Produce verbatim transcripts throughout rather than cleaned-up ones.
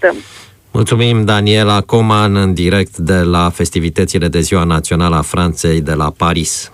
așteptăm. Mulțumim, Daniela Coman, în direct de la festivitățile de Ziua Națională a Franței de la Paris.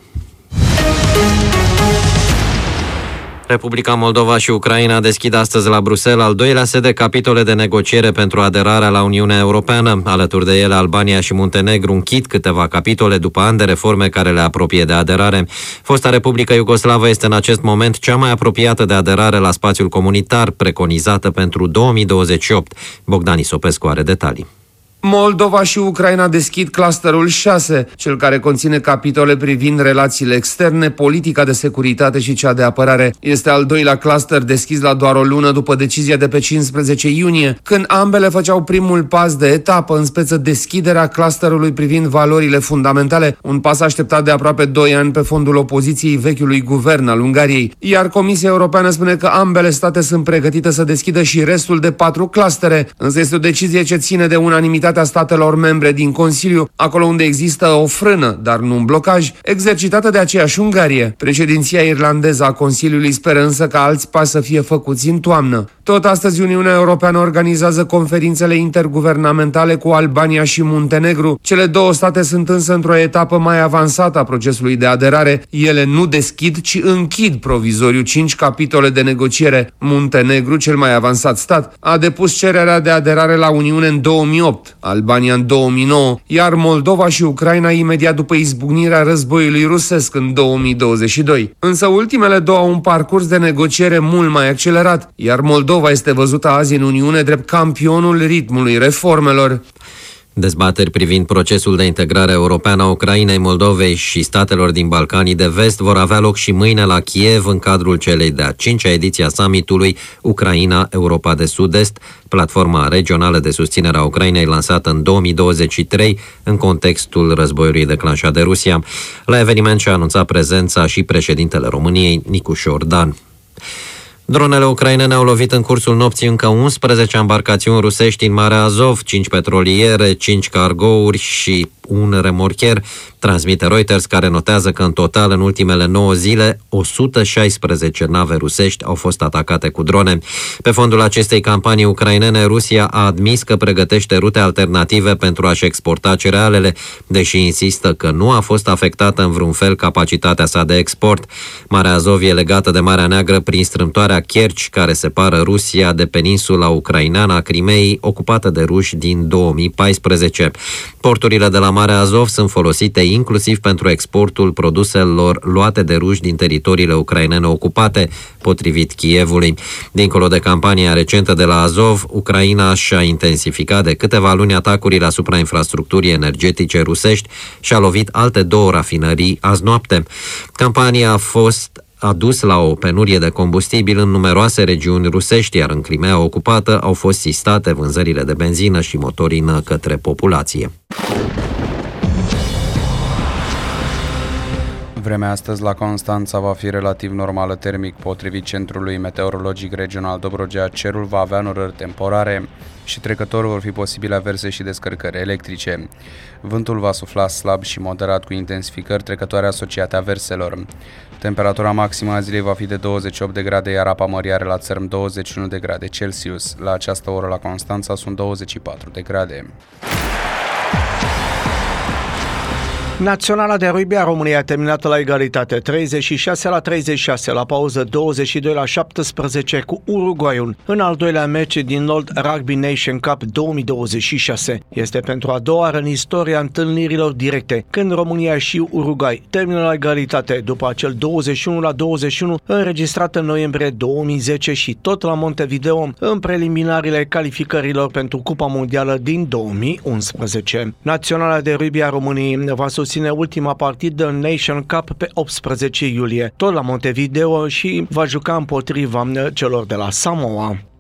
Republica Moldova și Ucraina deschid astăzi la Bruxelles al doilea set de capitole de negociere pentru aderarea la Uniunea Europeană. Alături de ele, Albania și Muntenegru închid câteva capitole după ani de reforme care le apropie de aderare. Fosta Republică Iugoslavă este în acest moment cea mai apropiată de aderare la spațiul comunitar, preconizată pentru două mii douăzeci și opt. Bogdan Isopescu are detalii. Moldova și Ucraina deschid clusterul șase, cel care conține capitole privind relațiile externe, politica de securitate și cea de apărare. Este al doilea cluster deschis la doar o lună după decizia de pe cincisprezece iunie, când ambele făceau primul pas de etapă, în speță deschiderea clusterului privind valorile fundamentale, un pas așteptat de aproape doi ani pe fondul opoziției vechiului guvern al Ungariei. Iar Comisia Europeană spune că ambele state sunt pregătite să deschidă și restul de patru clustere, însă este o decizie ce ține de unanimitate a statelor membre din Consiliu, acolo unde există o frână, dar nu un blocaj, exercitată de aceeași Ungarie. Președinția irlandeză a Consiliului speră însă ca alți pași să fie făcuți în toamnă. Tot astăzi, Uniunea Europeană organizează conferințele interguvernamentale cu Albania și Muntenegru. Cele două state sunt însă într-o etapă mai avansată a procesului de aderare. Ele nu deschid, ci închid provizoriu cinci capitole de negociere. Muntenegru, cel mai avansat stat, a depus cererea de aderare la Uniune în două mii opt, Albania în două mii nouă, iar Moldova și Ucraina imediat după izbucnirea războiului rusesc în două mii douăzeci și doi. Însă ultimele două au un parcurs de negociere mult mai accelerat, iar Moldova este văzută azi în Uniune drept campionul ritmului reformelor. Dezbateri privind procesul de integrare europeană a Ucrainei, Moldovei și statelor din Balcanii de Vest vor avea loc și mâine la Kiev în cadrul celei de-a cincea ediție a summitului Ucraina-Europa de Sud-Est, platforma regională de susținere a Ucrainei lansată în două mii douăzeci și trei în contextul războiului declanșat de Rusia. La eveniment și-a anunțat prezența și președintele României, Nicu Șordan. Dronele ucrainene au lovit în cursul nopții încă unsprezece embarcațiuni rusești în Marea Azov, cinci petroliere, cinci cargouri și un remorcher, transmite Reuters, care notează că în total în ultimele nouă zile o sută șaisprezece nave rusești au fost atacate cu drone. Pe fondul acestei campanii ucrainene, Rusia a admis că pregătește rute alternative pentru a-și exporta cerealele, deși insistă că nu a fost afectată în vreun fel capacitatea sa de export. Marea Azov e legată de Marea Neagră prin strâmtoarea Kerch, care separă Rusia de peninsula ucraineană a Crimeei, ocupată de ruși din două mii paisprezece. Porturile de la Marea Azov sunt folosite inclusiv pentru exportul produselor luate de ruși din teritoriile ucrainene ocupate, potrivit Kievului. Dincolo de campania recentă de la Azov, Ucraina și-a intensificat de câteva luni atacurile asupra infrastructurii energetice rusești și a lovit alte două rafinării azi noapte. Campania a fost a dus la o penurie de combustibil în numeroase regiuni rusești, iar în Crimea ocupată au fost sistate vânzările de benzină și motorină către populație. Vremea astăzi la Constanța va fi relativ normală termic. Potrivit Centrului Meteorologic Regional Dobrogea, cerul va avea norări temporare și trecător vor fi posibile averse și descărcări electrice. Vântul va sufla slab și moderat cu intensificări trecătoare asociate averselor. Temperatura maximă a zilei va fi de douăzeci și opt de grade, iar apa mării are la țărm douăzeci și unu de grade Celsius. La această oră la Constanța sunt douăzeci și patru de grade. Naționala de rugby a României a terminat la egalitate treizeci și șase la treizeci și șase, la pauză douăzeci și doi la șaptesprezece cu Uruguayul, în al doilea meci din World Rugby Nation Cup două mii douăzeci și șase. Este pentru a doua oară în istoria întâlnirilor directe, când România și Uruguay termină la egalitate după acel douăzeci și unu la douăzeci și unu înregistrat în noiembrie două mii zece și tot la Montevideo în preliminariile calificărilor pentru Cupa Mondială din două mii unsprezece. Naționala de rugby a României va susține ultima partidă în Nation Cup pe optsprezece iulie, tot la Montevideo, și va juca împotriva celor de la Samoa.